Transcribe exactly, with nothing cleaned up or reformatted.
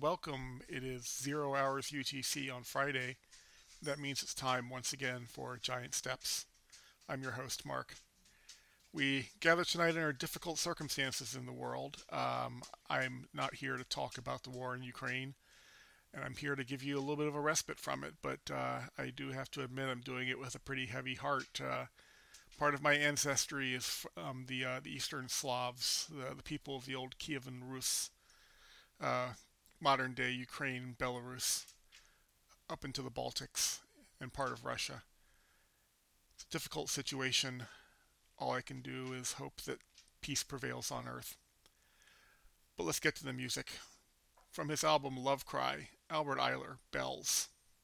welcome. It is zero hours U T C on Friday. That means it's time once again for Giant Steps. I'm your host, Mark. We gather tonight in our difficult circumstances in the world. Um, I'm not here to talk about the war in Ukraine, and I'm here to give you a little bit of a respite from it, but uh, I do have to admit I'm doing it with a pretty heavy heart. Uh, part of my ancestry is um, the, uh, the Eastern Slavs, the, the people of the old Kievan Rus, uh, modern day Ukraine, Belarus, up into the Baltics and part of Russia. It's a difficult situation. All I can do is hope that peace prevails on Earth. But let's get to the music. From his album Love Cry, Albert Eiler, Bells.